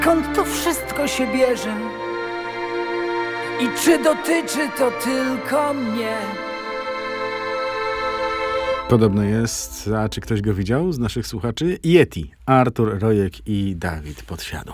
Skąd to wszystko się bierze? I czy dotyczy to tylko mnie? Podobno jest, a czy ktoś go widział z naszych słuchaczy? Yeti, Artur Rojek i Dawid Podsiadło.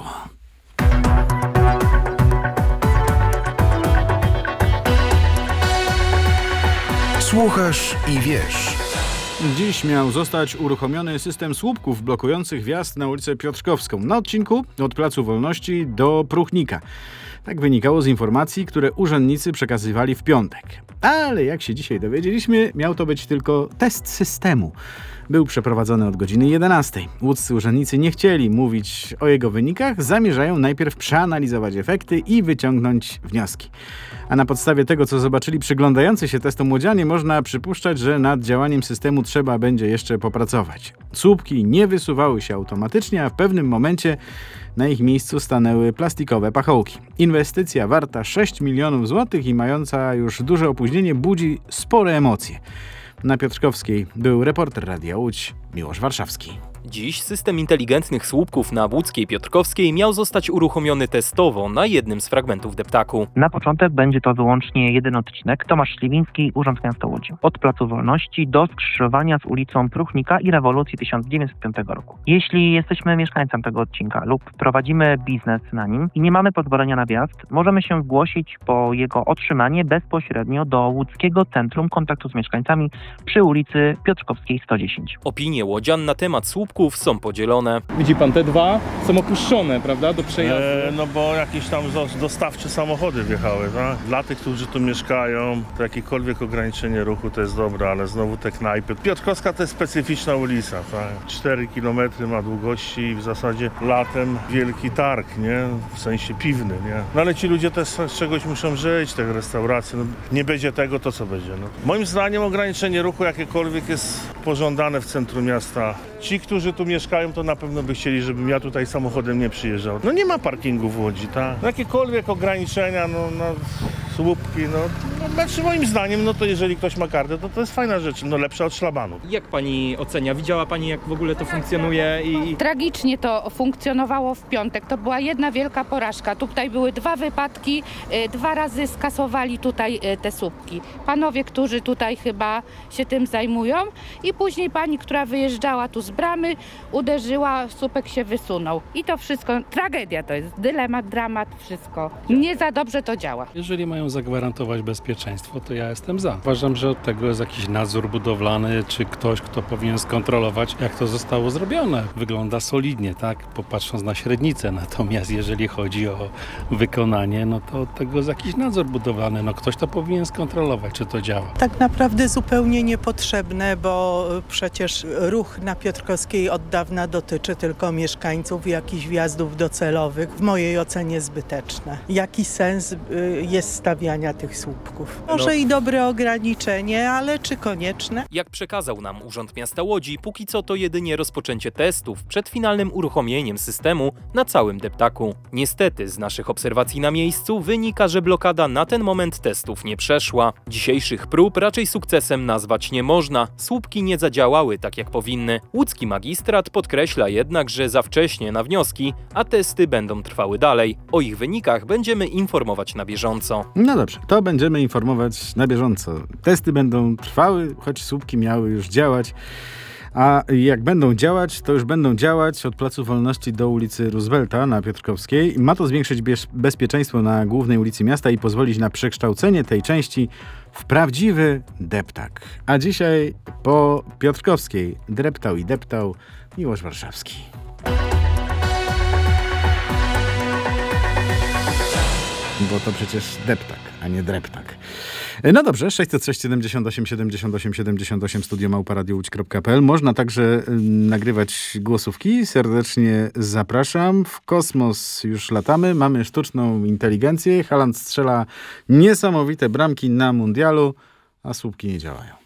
Słuchasz i wiesz. Dziś miał zostać uruchomiony system słupków blokujących wjazd na ulicę Piotrkowską na odcinku od Placu Wolności do Pruchnika. Tak wynikało z informacji, które urzędnicy przekazywali w piątek. Ale jak się dzisiaj dowiedzieliśmy, miał to być tylko test systemu. Był przeprowadzony od godziny 11. Łódzcy urzędnicy nie chcieli mówić o jego wynikach, zamierzają najpierw przeanalizować efekty i wyciągnąć wnioski. A na podstawie tego, co zobaczyli przyglądający się testom łodzianie, można przypuszczać, że nad działaniem systemu trzeba będzie jeszcze popracować. Słupki nie wysuwały się automatycznie, a w pewnym momencie na ich miejscu stanęły plastikowe pachołki. Inwestycja warta 6 milionów złotych i mająca już duże opóźnienie budzi spore emocje. Na Piotrkowskiej był reporter Radia Łódź Miłosz Warszawski. Dziś system inteligentnych słupków na Łódzkiej Piotrkowskiej miał zostać uruchomiony testowo na jednym z fragmentów deptaku. Na początek będzie to wyłącznie jeden odcinek, Tomasz Śliwiński, Urząd Miasta Łodzi. Od Placu Wolności do skrzyżowania z ulicą Pruchnika i Rewolucji 1905 roku. Jeśli jesteśmy mieszkańcem tego odcinka lub prowadzimy biznes na nim i nie mamy pozwolenia na wjazd, możemy się zgłosić po jego otrzymanie bezpośrednio do Łódzkiego Centrum Kontaktu z Mieszkańcami przy ulicy Piotrkowskiej 110. Opinie łodzian na temat słupków są podzielone. Widzi pan, te dwa są opuszczone, prawda, do przejazdu? No bo jakieś tam dostawcze samochody wjechały, tak? Dla tych, którzy tu mieszkają, to jakiekolwiek ograniczenie ruchu to jest dobre, ale znowu te knajpy. Piotrkowska to jest specyficzna ulica, tak? 4 km ma długości i w zasadzie latem wielki targ, nie? W sensie piwny, nie? No ale ci ludzie też z czegoś muszą żyć, te restauracje. No, nie będzie tego, to co będzie. No. Moim zdaniem ograniczenie ruchu jakiekolwiek jest pożądane w centrum miasta. Ci, którzy tu mieszkają, to na pewno by chcieli, żebym ja tutaj samochodem nie przyjeżdżał. No nie ma parkingu w Łodzi, tak? No, jakiekolwiek ograniczenia, słupki, znaczy moim zdaniem, to jeżeli ktoś ma kartę, to jest fajna rzecz, lepsza od szlabanu. Jak pani ocenia? Widziała pani, jak w ogóle to funkcjonuje? Tragicznie to funkcjonowało w piątek. To była jedna wielka porażka. Tutaj były 2 wypadki, 2 razy skasowali tutaj te słupki. Panowie, którzy tutaj chyba się tym zajmują i później pani, która wyjeżdżała tu z bramy, uderzyła, słupek się wysunął. I to wszystko, tragedia to jest, dylemat, dramat, wszystko. Nie za dobrze to działa. Jeżeli mają zagwarantować bezpieczeństwo, to ja jestem za. Uważam, że od tego jest jakiś nadzór budowlany, czy ktoś, kto powinien skontrolować, jak to zostało zrobione. Wygląda solidnie, tak? Popatrząc na średnicę. Natomiast jeżeli chodzi o wykonanie, to od tego jest jakiś nadzór budowlany. Ktoś to powinien skontrolować, czy to działa. Tak naprawdę zupełnie niepotrzebne, bo przecież ruch na Piotrkowskiej od dawna dotyczy tylko mieszkańców i jakichś wjazdów docelowych. W mojej ocenie zbyteczne. Jaki sens jest stawiania tych słupków? Może i dobre ograniczenie, ale czy konieczne? Jak przekazał nam Urząd Miasta Łodzi, póki co to jedynie rozpoczęcie testów przed finalnym uruchomieniem systemu na całym deptaku. Niestety z naszych obserwacji na miejscu wynika, że blokada na ten moment testów nie przeszła. Dzisiejszych prób raczej sukcesem nazwać nie można. Słupki nie zadziałały tak jak powinny. Łódzki magistrat podkreśla jednak, że za wcześnie na wnioski, a testy będą trwały dalej. O ich wynikach będziemy informować na bieżąco. No dobrze, to będziemy informować na bieżąco. Testy będą trwały, choć słupki miały już działać. A jak będą działać, to już będą działać od Placu Wolności do ulicy Roosevelta na Piotrkowskiej. Ma to zwiększyć bezpieczeństwo na głównej ulicy miasta i pozwolić na przekształcenie tej części w prawdziwy deptak. A dzisiaj po Piotrkowskiej dreptał i deptał Miłosz Warszawski. Bo to przecież deptak, a nie dreptak. No dobrze, 606 78 78 78 studio@radiowodź.pl. Można także nagrywać głosówki. Serdecznie zapraszam. W kosmos już latamy. Mamy sztuczną inteligencję. Haaland strzela niesamowite bramki na mundialu, a słupki nie działają.